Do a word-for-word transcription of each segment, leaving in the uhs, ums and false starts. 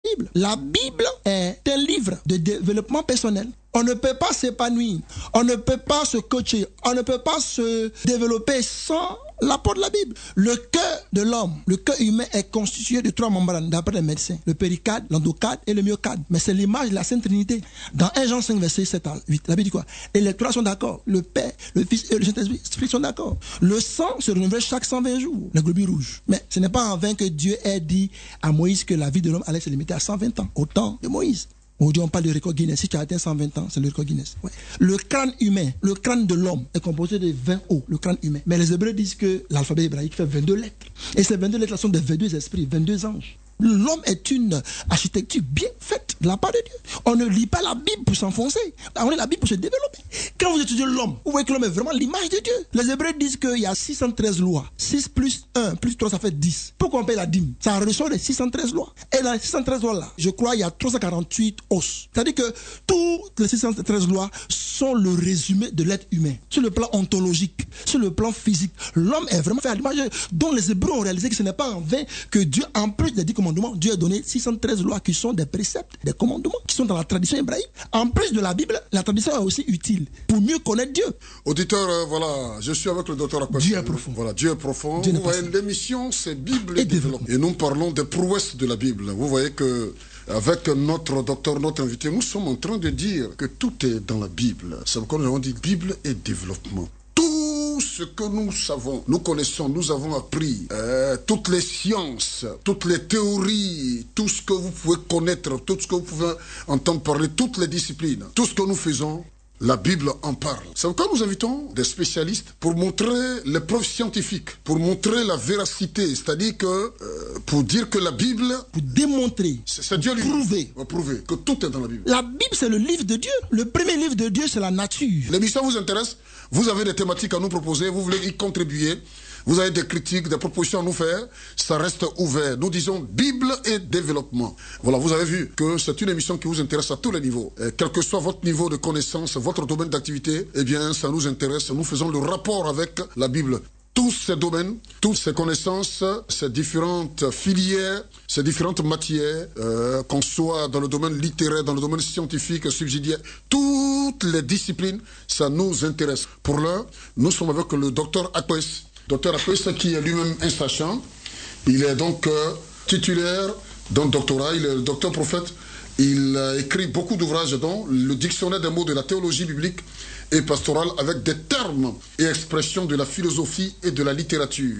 Bible. La Bible est un livre de développement personnel. On ne peut pas s'épanouir, on ne peut pas se coacher, on ne peut pas se développer sans l'apport de la Bible. Le cœur de l'homme, le cœur humain est constitué de trois membranes, d'après les médecins. Le péricarde, l'endocarde et le myocarde. Mais c'est l'image de la Sainte Trinité. Dans un Jean cinq, verset sept à huit, la Bible dit quoi? Et les trois sont d'accord. Le Père, le Fils et le Saint-Esprit sont d'accord. Le sang se renouvelle chaque cent vingt jours, les globules rouges. Mais ce n'est pas en vain que Dieu ait dit à Moïse que la vie de l'homme allait se limiter à cent vingt ans, au temps de Moïse. Aujourd'hui, on parle de record Guinness. Si tu as atteint cent vingt ans, c'est le record Guinness. Ouais. Le crâne humain, le crâne de l'homme est composé de vingt os, le crâne humain. Mais les Hébreux disent que l'alphabet hébraïque fait vingt-deux lettres. Et ces vingt-deux lettres sont des vingt-deux esprits, vingt-deux anges. L'homme est une architecture bien faite de la part de Dieu. On ne lit pas la Bible pour s'enfoncer. On lit la Bible pour se développer. Quand vous étudiez l'homme, vous voyez que l'homme est vraiment l'image de Dieu. Les Hébreux disent qu'il y a six cent treize lois. six plus un plus trois, ça fait dix. Pourquoi on paye la dîme? Ça ressort les six cent treize lois. Et dans les six cent treize lois-là, je crois qu'il y a trois cent quarante-huit os. C'est-à-dire que toutes les six cent treize lois sont le résumé de l'être humain. Sur le plan ontologique, sur le plan physique, l'homme est vraiment fait à l'image dont les Hébreux ont réalisé que ce n'est pas en vain que Dieu, en plus des dix commandements, Dieu a donné six cent treize lois qui sont des préceptes, des commandements, qui sont dans la tradition hébraïque. En plus de la Bible, la tradition est aussi utile pour mieux connaître Dieu. Auditeur, euh, voilà, je suis avec le docteur Akwasi. Dieu est profond. Voilà, Dieu est profond. Dieu Vous voyez, l'émission, c'est Bible et, et développement. Et nous parlons des prouesses de la Bible. Vous voyez que avec notre docteur, notre invité, nous sommes en train de dire que tout est dans la Bible. C'est pourquoi nous avons dit Bible et développement. Tout ce que nous savons, nous connaissons, nous avons appris, euh, toutes les sciences, toutes les théories, tout ce que vous pouvez connaître, tout ce que vous pouvez entendre parler, toutes les disciplines, tout ce que nous faisons, la Bible en parle. C'est pourquoi nous invitons des spécialistes pour montrer les preuves scientifiques, pour montrer la véracité, c'est-à-dire que, euh, pour dire que la Bible... Pour démontrer, c'est Dieu lui prouver. Va prouver que tout est dans la Bible. La Bible, c'est le livre de Dieu. Le premier livre de Dieu, c'est la nature. L'émission vous intéresse? Vous avez des thématiques à nous proposer, vous voulez y contribuer, vous avez des critiques, des propositions à nous faire, ça reste ouvert. Nous disons Bible et développement. Voilà, vous avez vu que c'est une émission qui vous intéresse à tous les niveaux. Et quel que soit votre niveau de connaissance, votre domaine d'activité, eh bien, ça nous intéresse. Nous faisons le rapport avec la Bible. Tous ces domaines, toutes ces connaissances, ces différentes filières, ces différentes matières, euh, qu'on soit dans le domaine littéraire, dans le domaine scientifique, subsidiaire, toutes les disciplines, ça nous intéresse. Pour l'heure, nous sommes avec le docteur Akwasi. Docteur Akwasi qui est lui-même un sachant. Il est donc euh, titulaire d'un doctorat, il est le docteur prophète. Il a écrit beaucoup d'ouvrages dont le dictionnaire des mots de la théologie biblique et pastorale avec des termes et expressions de la philosophie et de la littérature.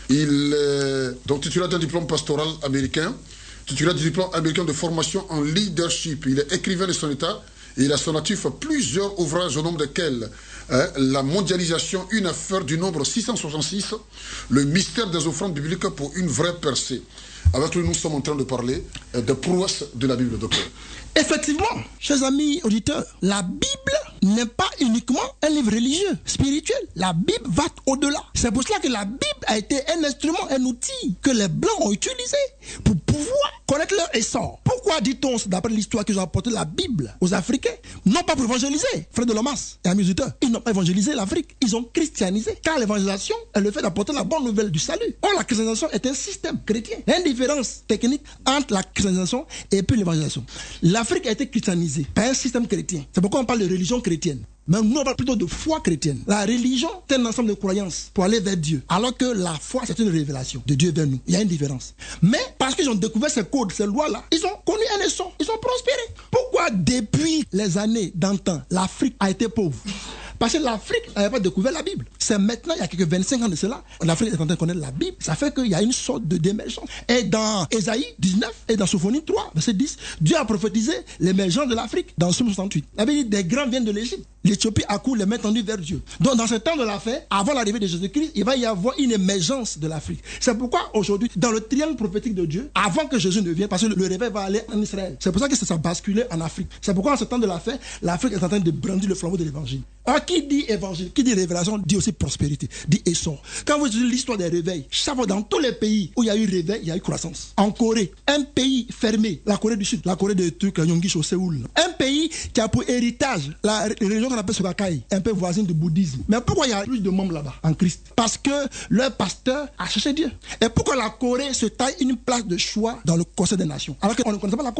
Il est donc titulaire d'un diplôme pastoral américain, titulaire du diplôme américain de formation en leadership. Il est écrivain de son état et il a son actif plusieurs ouvrages au nombre desquels hein, la mondialisation, une affaire du nombre six cent soixante-six, le mystère des offrandes bibliques pour une vraie percée. Avec lui, nous sommes en train de parler euh, des prouesses de la Bible, docteur. Effectivement, chers amis auditeurs, la Bible n'est pas uniquement un livre religieux, spirituel. La Bible va au-delà. C'est pour cela que la Bible a été un instrument, un outil que les Blancs ont utilisé pour pouvoir connaître leur essor. Pourquoi dit-on, d'après l'histoire, qu'ils ont apporté la Bible aux Africains? Non pas pour évangéliser, frère de Lomas et amis auditeurs. Ils n'ont pas évangélisé l'Afrique, ils ont christianisé. Car l'évangélisation est le fait d'apporter la bonne nouvelle du salut. Or, la christianisation est un système chrétien. Il y a une différence technique entre la christianisation et puis l'évangélisation. L'Afrique a été christianisée par un système chrétien. C'est pourquoi on parle de religion chrétienne. Mais nous, on parle plutôt de foi chrétienne. La religion, c'est un ensemble de croyances pour aller vers Dieu. Alors que la foi, c'est une révélation de Dieu vers nous. Il y a une différence. Mais parce qu'ils ont découvert ces codes, ces lois-là, ils ont connu un essor. Ils ont prospéré. Pourquoi depuis les années d'antan, l'Afrique a été pauvre? Parce que l'Afrique n'avait pas découvert la Bible. C'est maintenant, il y a quelques vingt-cinq ans de cela, l'Afrique est en train de connaître la Bible. Ça fait qu'il y a une sorte de d'émergence. Et dans Ésaïe dix-neuf et dans Sophonie trois, verset dix, Dieu a prophétisé l'émergence de l'Afrique dans Somme soixante-huit. La Bible dit des grands viennent de l'Égypte. L'Éthiopie accourt les mains tendues vers Dieu. Donc dans ce temps de la fin, avant l'arrivée de Jésus-Christ, il va y avoir une émergence de l'Afrique. C'est pourquoi aujourd'hui, dans le triangle prophétique de Dieu, avant que Jésus ne vienne, parce que le réveil va aller en Israël. C'est pour ça que ça a basculé en Afrique. C'est pourquoi en ce temps de la fin, l'Afrique est en train de brandir le flambeau de l'évangile. Alors qui dit évangile, qui dit révélation, dit aussi prospérité, dit essor. Quand vous dites l'histoire des réveils, chaque fois dans tous les pays où il y a eu réveil, il y a eu croissance. En Corée, un pays fermé, la Corée du Sud, la Corée des trucs, Yongish au Séoul. Un pays qui a pour héritage la religion qu'on appelle Sogakai, un peu voisine du bouddhisme. Mais pourquoi il y a plus de membres là-bas en Christ? Parce que leur pasteur a cherché Dieu. Et pourquoi la Corée se taille une place de choix dans le Conseil des Nations? Alors qu'on ne connaît pas la Corée.